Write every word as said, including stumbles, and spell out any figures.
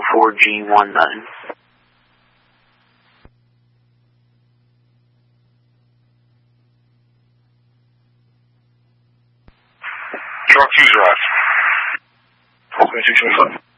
four G one nine. Truck two drive. twenty-six twenty-five.